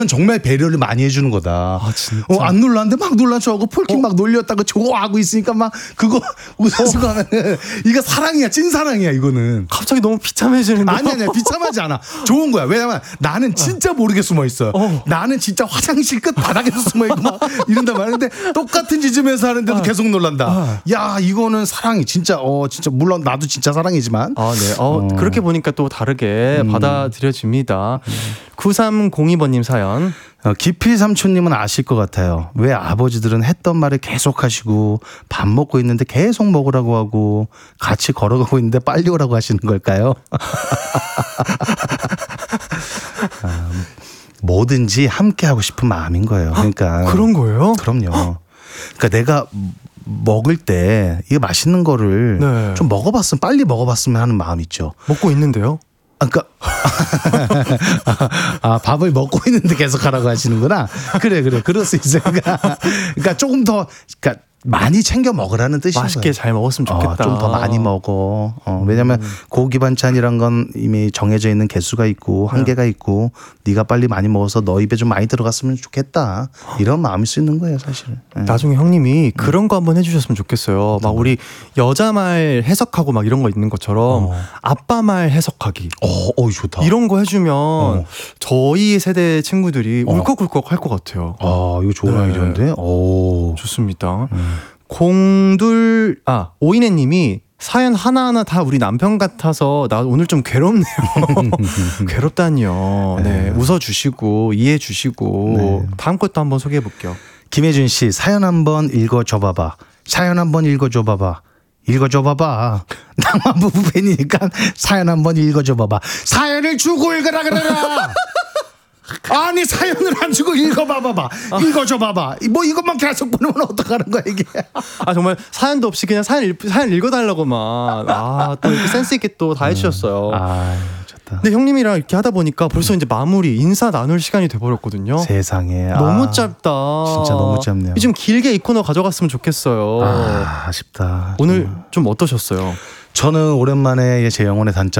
정말 배려를 많이 해주는 거다. 아, 진짜. 안 놀랐는데 막 놀라줘하고 폴킹 막 놀렸다고 좋아하고 있으니까 막 그거 웃어서 가면은 이거 사랑이야, 찐 사랑이야 이거는. 갑자기 너무 비참해지는데. 아니야, 비참하지 않아. 좋은 거야. 왜냐면 나는 진짜 모르게 숨어 있어요. 나는 진짜 화장실 끝 바닥에서 숨어 있고 막 이런단 말이야. 근데 똑같은 지점에서 하는데도 계속 놀란다. 야, 이거는 사랑이 진짜 진짜 물론 나도 진짜 사랑이지만. 아, 네. 그렇게 보니까 또 다르게 받아들여집니다. 9302번님 사연. 기필 삼촌님은 아실 것 같아요. 왜 아버지들은 했던 말을 계속 하시고 밥 먹고 있는데 계속 먹으라고 하고 같이 걸어가고 있는데 빨리 오라고 하시는 걸까요? 뭐든지 함께 하고 싶은 마음인 거예요. 그러니까 그런 거예요? 그럼요. 그러니까 내가 먹을 때 이게 맛있는 거를 네. 좀 먹어봤으면 빨리 먹어봤으면 하는 마음 있죠. 먹고 있는데요? 그러니까 밥을 먹고 있는데 계속 하라고 하시는구나. 그래 그럴 수 있어요. 그러니까 조금 더 그러니까 많이 챙겨 먹으라는 뜻인 맛있게 거예요. 잘 먹었으면 좋겠다. 좀 더 많이 먹어. 왜냐면 고기 반찬이란 건 이미 정해져 있는 개수가 있고 한계가 있고 네가 빨리 많이 먹어서 너 입에 좀 많이 들어갔으면 좋겠다. 이런 마음일 수 있는 거예요, 사실은. 나중에 형님이 그런 거 한번 해주셨으면 좋겠어요. 막 우리 여자 말 해석하고 막 이런 거 있는 것처럼 아빠 말 해석하기. 좋다. 이런 거 해주면 저희 세대 친구들이 울컥울컥 할 것 같아요. 이거 좋은 아이디어인데. 좋습니다. 오이네님이 사연 하나하나 다 우리 남편 같아서 나 오늘 좀 괴롭네요. 괴롭다니요. 네, 웃어주시고 이해해주시고 다음 것도 한번 소개해볼게요. 김혜준 씨 사연 한번 읽어줘봐봐. 사연 한번 읽어줘봐봐. 읽어줘봐봐. 낭만 부부 팬이니까 사연 한번 읽어줘봐봐. 사연을 주고 읽으라 그래라. 아니 사연을 안 주고 읽어봐봐. 읽어줘봐봐. 뭐 이것만 계속 보내면 어떡하는 거야 이게. 정말 사연도 없이 그냥 사연 읽어달라고만. 또 이렇게 센스 있게 또 다 해주셨어요. 좋다. 근데 형님이랑 이렇게 하다 보니까 벌써 이제 마무리 인사 나눌 시간이 돼버렸거든요. 세상에. 너무 짧다. 진짜 너무 짧네요. 좀 길게 이 코너 가져갔으면 좋겠어요. 아쉽다. 오늘 좀 어떠셨어요? 저는 오랜만에 제 영혼의 단짝